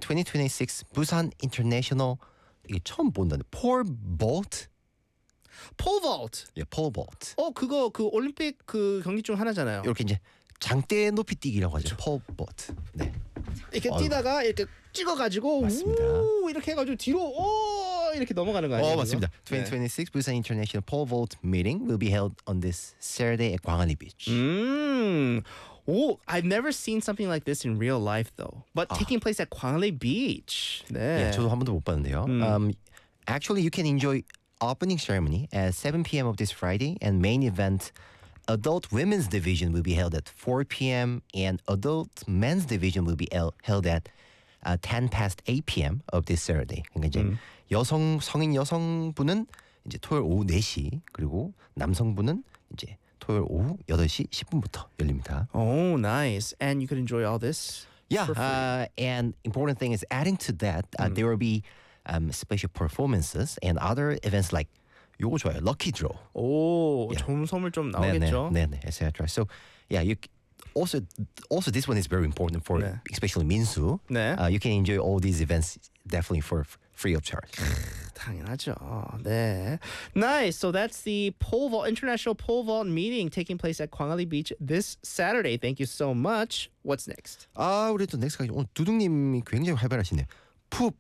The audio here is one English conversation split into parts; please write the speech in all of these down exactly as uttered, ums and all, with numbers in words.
twenty twenty-six Busan International 이게 처음 본다는 pole vault. pole vault. 예, pole vault. 어 그거 그 올림픽 그 경기 중 하나잖아요. 이렇게 이제 장대 높이 뛰기라고 하죠. pole vault. 네. 이렇게 어휴. 뛰다가 이렇게 찍어가지고 맞습니다. 우 이렇게 해가지고 뒤로 오 이렇게 넘어가는 거 아니에요? 어 맞습니다. 그거? twenty twenty-six Busan International Pole Vault meeting will be held on this Saturday at Gwanghwaলি Beach. 음. Oh, I've never seen something like this in real life though. But taking place at Gwanghwali Beach. 네. 예, 저도 한 번도 못 봤는데요. Um, actually, you can enjoy opening ceremony at seven p.m. of this Friday, and main event adult women's division will be held at four p.m. and adult men's division will be held held at uh, ten past eight p.m. of this Saturday. 그러니까 이제 음. 여성 성인 여성분은 이제 토요일 오후 네 시 그리고 남성분은 이제 토요일 오후 여덟 시 십 분부터 열립니다. Oh, nice. And you could enjoy all this. Yeah, for free. uh, and important thing is adding to that, uh, there will be um, special performances and other events like 요거 좋아요, lucky draw. 오, Yeah. 좋은 선물 좀 나오겠죠. 네, 네, et cetera. So, yeah, you c- also also this one is very important for 네. especially 민수. 네. Uh, you can enjoy all these events definitely for f- free of charge. 당연하죠. 네. Nice. So that's the pole vault international pole vault meeting taking place at Gwanghwali Beach this Saturday. Thank you so much. What's next? 아, 우리 또 넥스트가 오늘 두둥님이 굉장히 활발하시네요. 푸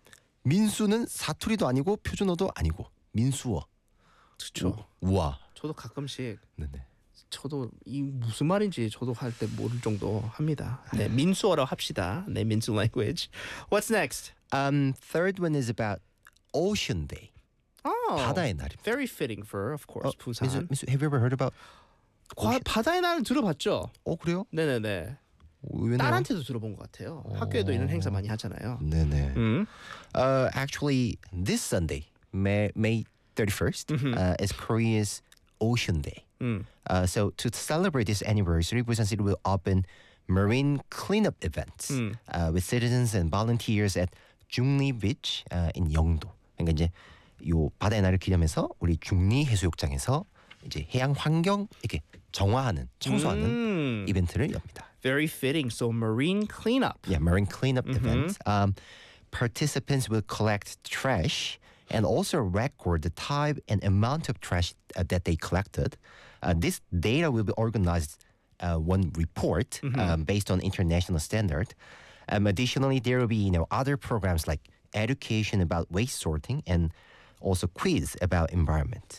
민수는 사투리도 아니고 표준어도 아니고 민수어. 그렇죠. 우와. 저도 가끔씩 네네. 저도 이 무슨 말인지 저도 할 때 모를 정도 합니다. 네, 민수어로 합시다. 네, 민수 language. What's next? Um, third one is about Ocean Day. Oh, 바다의 날입니다. very fitting for, of course, 어, 부산. 민수, 민수, have you ever heard about? 과, 바다의 날 들어봤죠? 어 그래요? 네네네. 의외네요. 딸한테도 들어본 것 같아요. 학교에도 이런 행사 많이 하잖아요. 네네. 음. Uh, actually, this Sunday, May May thirty-first, uh, is Korea's Ocean Day. 음. Uh, so to celebrate this anniversary, Busan City will open marine cleanup events 음. uh, with citizens and volunteers at 중리 Beach uh, in 영도. 그러니까 이제 요 바다의 날을 기념해서 우리 중리 해수욕장에서 이제 해양 환경 이렇게 정화하는 청소하는 음. 이벤트를 엽니다. Very fitting. So marine cleanup. Yeah, marine cleanup event. Um, participants will collect trash and also record the type and amount of trash uh, that they collected. Uh, this data will be organized uh, one report um, based on international standard. Um, additionally, there will be you know other programs like education about waste sorting and also quiz about environment.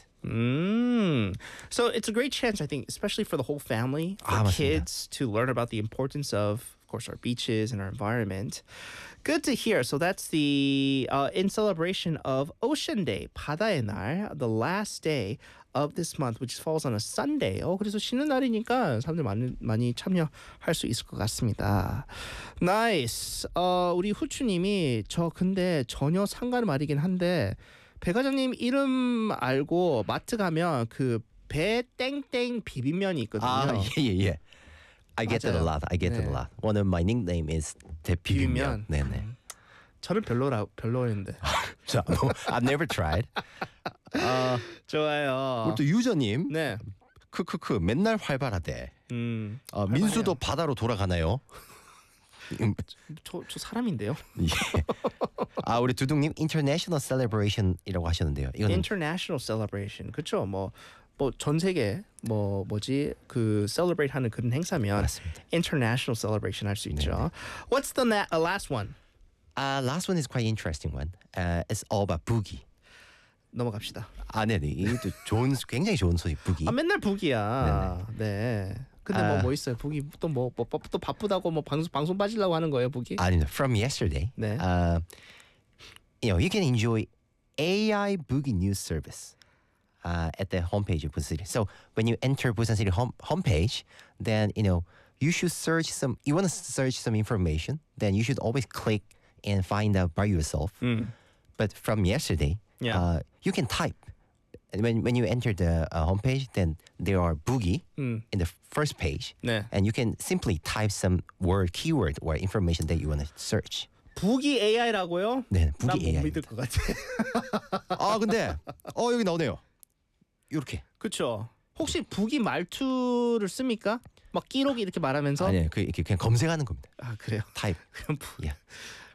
Mm. So it's a great chance, I think, especially for the whole family, for 아, 맞습니다. kids to learn about the importance of, of course, our beaches and our environment. Good to hear. So that's the uh, in celebration of Ocean Day, 바다의 날, the last day of this month, which falls on a Sunday. 어, 그래서 쉬는 날이니까 사람들 많이 많이 참여할 수 있을 것 같습니다. Nice. 어, 우리 후추님이 저 근데 전혀 상관 말이긴 한데. 배 과장님 이름 알고 마트 가면 그 배 땡땡 비빔면이 있거든요. Ah, yeah, yeah, yeah. I get that a 맞아요. lot. I get that 네. a lot. One of my nickname is 비빔면. 대비빔면. 네네. 저는 별로라 별로였는데. 자, no, I've never tried. 아, 좋아요. 우리 또 유저님, 네. 크크크 맨날 활발하대. 음. 어, 민수도 바다로 돌아가나요? 음, 저, 저 사람인데요. 예. 아 우리 두둥님 international celebration이라고 하셨는데요. 이거는 International celebration. 그렇죠. 뭐 뭐 전 세계 뭐 뭐지 그 celebrate 하는 그런 행사면 맞습니다. international celebration 할 수 있죠. What's the na- uh, last one? uh, last one is quite interesting one. Uh, it's all about boogie. 넘어갑시다. 아, 네네. 이것도 좋은 굉장히 좋은 소식 boogie. 아 맨날 북이야. 네. 근데 뭐 아. 뭐 있어요? 북이 또 뭐 뭐 또 바쁘다고 뭐 방송 방송 빠지려고 하는 거예요, 북이? 아닙니다. From yesterday, 네. uh, you know, you can enjoy A I Boogie News Service uh, at the homepage of Busan City. So when you enter Busan City home homepage, then you know you should search some. You want to search some information, then you should always click and find out by yourself. 음. But from yesterday, Yeah. uh, you can type. And when when you enter the uh, homepage, then there are Boogie 음. in the first page, 네. and you can simply type some word, keyword, or information that you want to search. 북이 에이아이라고요? 네, 북이 난못 에이아이. 믿을 것 같아. 아 근데 어 여기 나오네요. 이렇게. 그렇죠. 혹시 북이 말투를 씁니까? 막 끼록이 이렇게 말하면서? 아니에요. 그 이렇게 그냥 검색하는 겁니다. 아 그래요. 타입. 그럼 북. 예.